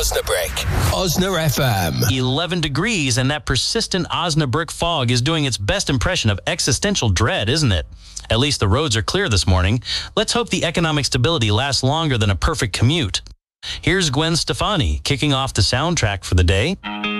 Osnabrück. Osna FM. 11 degrees, and that persistent Osnabrück fog is doing its best impression of existential dread, isn't it? At least the roads are clear this morning. Let's hope the economic stability lasts longer than a perfect commute. Here's Gwen Stefani kicking off the soundtrack for the day.